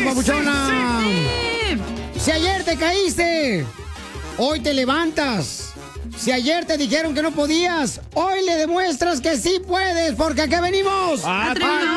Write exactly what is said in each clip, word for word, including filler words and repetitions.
papuchona. Si ayer te caíste, hoy te levantas. Si ayer te dijeron que no podías, hoy le demuestras que sí puedes, porque acá venimos a, a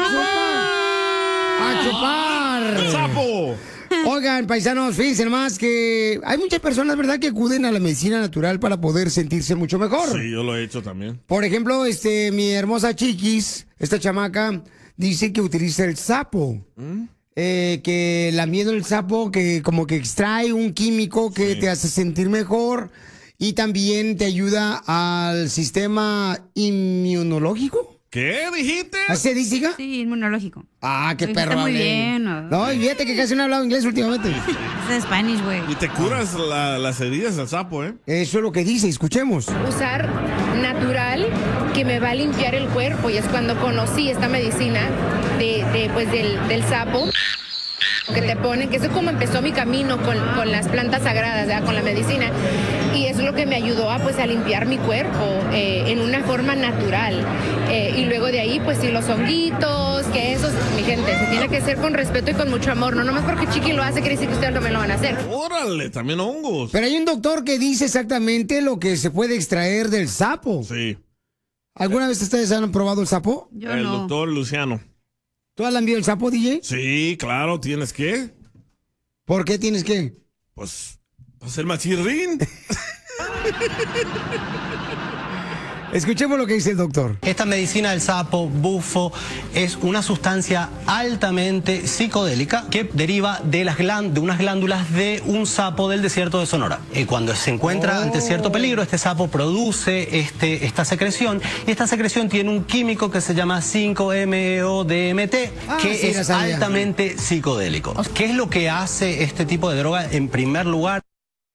chupar. ¡A chupar! ¡Sapo! Oigan, paisanos, fíjense más que hay muchas personas, ¿verdad?, que acuden a la medicina natural para poder sentirse mucho mejor. Sí, yo lo he hecho también. Por ejemplo, este, mi hermosa Chiquis, esta chamaca, dice que utiliza el sapo. ¿Mm? Eh, que la miedo del sapo, que como que extrae un químico que sí. te hace sentir mejor y también te ayuda al sistema inmunológico. ¿Qué dijiste? ¿Así se dice, hija? Sí, inmunológico. Ah, qué perro. Está muy bien. No, no y fíjate que casi no he hablado inglés últimamente. Es Spanish, güey. Y te curas la, las heridas del sapo, ¿eh? Eso es lo que dice, escuchemos. Usar natural que me va a limpiar el cuerpo, y es cuando conocí esta medicina de, de pues del, del sapo que te ponen, que eso es como empezó mi camino con, con las plantas sagradas, ¿verdad? Con la medicina, y eso es lo que me ayudó a pues a limpiar mi cuerpo eh, en una forma natural, eh, y luego de ahí pues sí, los honguitos, que eso, mi gente, se tiene que hacer con respeto y con mucho amor, no nomás porque Chiqui lo hace quiere decir que ustedes también lo van a hacer. Órale, también hongos. Pero hay un doctor que dice exactamente lo que se puede extraer del sapo. Sí. ¿Alguna vez ustedes han probado el sapo? Yo el no. doctor Luciano. ¿Tú has lambido el sapo, D J? Sí, claro, ¿tienes que? ¿Por qué tienes que? Pues, para ser machirrín. Escuchemos lo que dice el doctor. Esta medicina del sapo, bufo, es una sustancia altamente psicodélica que deriva de, las de unas glándulas de un sapo del desierto de Sonora. Y cuando se encuentra oh. ante cierto peligro, este sapo produce este, esta secreción, y esta secreción tiene un químico que se llama cinco M E O D M T, ah, que sí, es altamente psicodélico. ¿Qué es lo que hace este tipo de droga? En primer lugar,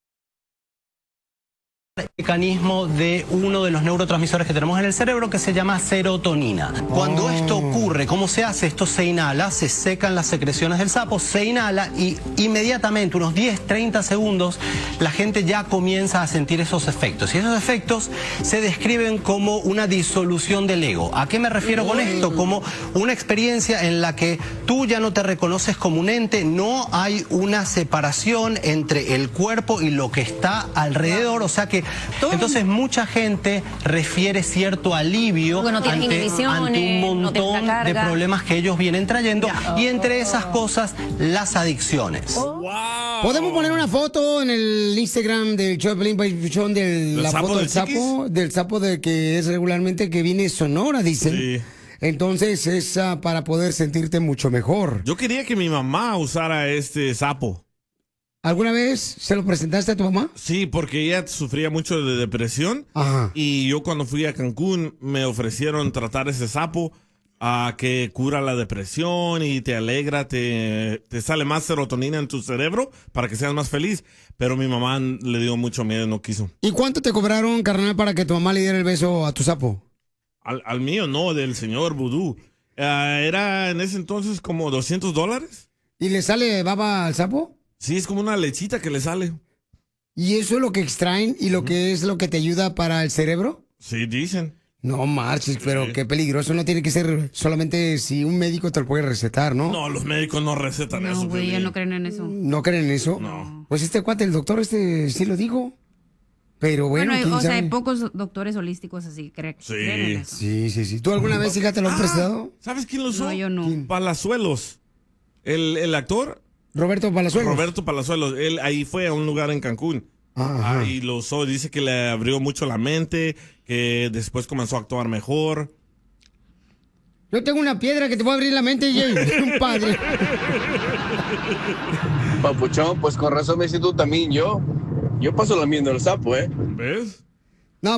mecanismo de uno de los neurotransmisores que tenemos en el cerebro, que se llama serotonina. Cuando oh. esto ocurre, ¿cómo se hace? Esto se inhala, se secan las secreciones del sapo, se inhala y inmediatamente, unos diez, treinta segundos, la gente ya comienza a sentir esos efectos. Y esos efectos se describen como una disolución del ego. ¿A qué me refiero con esto? Como una experiencia en la que tú ya no te reconoces como un ente, no hay una separación entre el cuerpo y lo que está alrededor, o sea que entonces mucha gente refiere cierto alivio no ante, ante un montón no de problemas que ellos vienen trayendo, y entre esas cosas las adicciones. Wow. ¿Podemos poner una foto en el Instagram del show de Pelín Papuchón de la foto del sapo? Del sapo de que es regularmente que viene Sonora, dicen. Sí. Entonces es uh, para poder sentirte mucho mejor. Yo quería que mi mamá usara este sapo. ¿Alguna vez se lo presentaste a tu mamá? Sí, porque ella sufría mucho de depresión. Ajá. Y yo cuando fui a Cancún me ofrecieron tratar ese sapo a que cura la depresión y te alegra, te, te sale más serotonina en tu cerebro para que seas más feliz. Pero mi mamá le dio mucho miedo y no quiso. ¿Y cuánto te cobraron, carnal, para que tu mamá le diera el beso a tu sapo? Al, al mío no, del señor Vudú. Uh, era en ese entonces como doscientos dólares. ¿Y le sale baba al sapo? Sí, es como una lechita que le sale. ¿Y eso es lo que extraen y lo que es lo que te ayuda para el cerebro? Sí, dicen. No marches, Sí. pero qué peligroso. No tiene que ser solamente si un médico te lo puede recetar, ¿no? No, los médicos no recetan eso. No, güey, ya Piolín. no creen en eso. ¿No creen en eso? No. Pues este cuate, el doctor este sí lo dijo. Pero bueno, Bueno, hay- ¿quién o sea, sabe? hay pocos doctores holísticos así que cre- Sí. creen en eso. Sí, sí, sí. ¿Tú alguna vez, hija, te lo han Ah, prestado? ¿Sabes quién lo usó? No, yo no. ¿Quién? Palazuelos. El, el actor Roberto Palazuelos. Roberto Palazuelos. Él ahí fue a un lugar en Cancún. Ajá. Ah, y lo usó. Dice que le abrió mucho la mente, que después comenzó a actuar mejor. Yo tengo una piedra que te puede abrir la mente, Jay. Un padre. Papuchón, pues con razón me siento también yo. Yo paso lamiendo el sapo, ¿eh? ¿Ves?